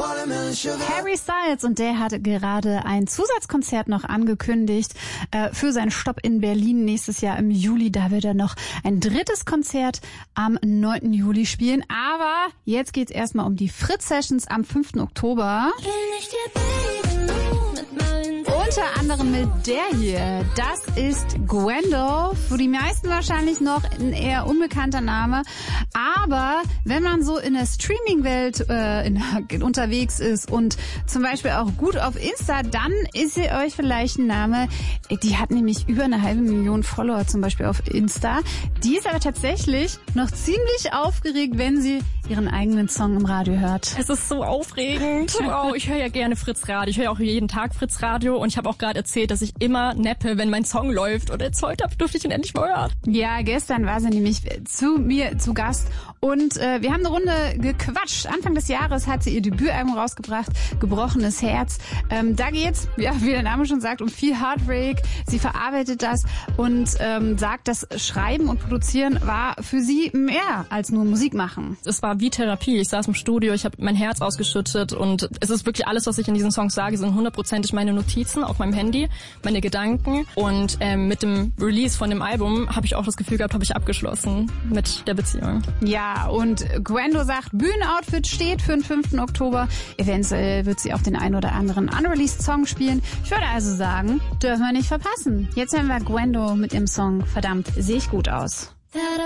Harry Styles, und der hat gerade ein Zusatzkonzert noch angekündigt für seinen Stopp in Berlin nächstes Jahr im Juli. Da wird er noch ein drittes Konzert am 9. Juli spielen. Aber jetzt geht's erstmal um die Fritz-Sessions am 5. Oktober. Unter anderem mit der hier. Das ist Gwendo. Für die meisten wahrscheinlich noch ein eher unbekannter Name. Aber wenn man so in der Streaming-Welt unterwegs ist und zum Beispiel auch gut auf Insta, dann ist sie euch vielleicht ein Name. Die hat nämlich über 500.000 Follower zum Beispiel auf Insta. Die ist aber tatsächlich noch ziemlich aufgeregt, wenn sie ihren eigenen Song im Radio hört. Es ist so aufregend. Wow, ich höre ja gerne Fritz Radio. Ich höre ja auch jeden Tag Fritz Radio und ich habe auch gerade erzählt, dass ich immer nappe, wenn mein Song läuft. Und jetzt heute durfte ich ihn endlich mal hören. Ja, gestern war sie nämlich zu mir zu Gast und wir haben eine Runde gequatscht. Anfang des Jahres hat sie ihr Debütalbum rausgebracht, Gebrochenes Herz. Da geht's, ja, wie der Name schon sagt, um viel Heartbreak. Sie verarbeitet das und sagt, das Schreiben und Produzieren war für sie mehr als nur Musik machen. Es war wie Therapie. Ich saß im Studio, ich habe mein Herz ausgeschüttet und es ist wirklich alles, was ich in diesen Songs sage, sind 100% meine Notizen auf meinem Handy, meine Gedanken. Und mit dem Release von dem Album habe ich auch das Gefühl gehabt, habe ich abgeschlossen mit der Beziehung. Ja, und Gwendo sagt, Bühnenoutfit steht für den 5. Oktober. Eventuell wird sie auch den ein oder anderen unreleased Song spielen. Ich würde also sagen, dürfen wir nicht verpassen. Jetzt haben wir Gwendo mit ihrem Song Verdammt, sehe ich gut aus.